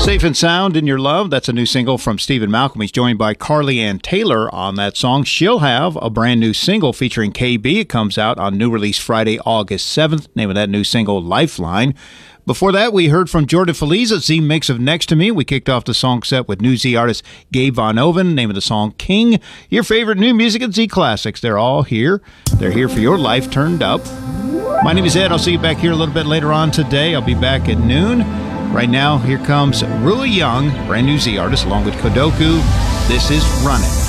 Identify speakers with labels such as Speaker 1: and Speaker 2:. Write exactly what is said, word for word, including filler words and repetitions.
Speaker 1: Safe and Sound in Your Love. That's a new single from Stephen Malcolm. He's joined by Carly Ann Taylor on that song. She'll have a brand new single featuring K B. It comes out on new release Friday, August seventh. Name of that new single, Lifeline. Before that, we heard from Jordan Feliz, Z mix of Next to Me. We kicked off the song set with new Z artist Gabe Von Oven. Name of the song, King. Your favorite new music and Z classics. They're all here. They're here for your life turned up. My name is Ed. I'll see you back here a little bit later on today. I'll be back at noon. Right now, here comes Rui Young, brand new Z artist, along with Kodoku. This is Running.